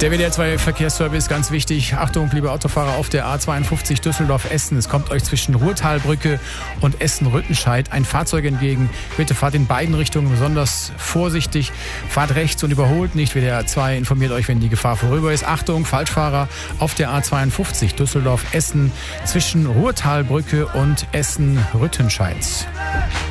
Der WDR 2 Verkehrsservice, ganz wichtig. Achtung, liebe Autofahrer auf der A52 Düsseldorf-Essen. Es kommt euch zwischen Ruhrtalbrücke und Essen-Rüttenscheid ein Fahrzeug entgegen. Bitte fahrt in beiden Richtungen besonders vorsichtig. Fahrt rechts und überholt nicht. WDR 2 informiert euch, wenn die Gefahr vorüber ist. Achtung, Falschfahrer auf der A52 Düsseldorf-Essen zwischen Ruhrtalbrücke und Essen-Rüttenscheid.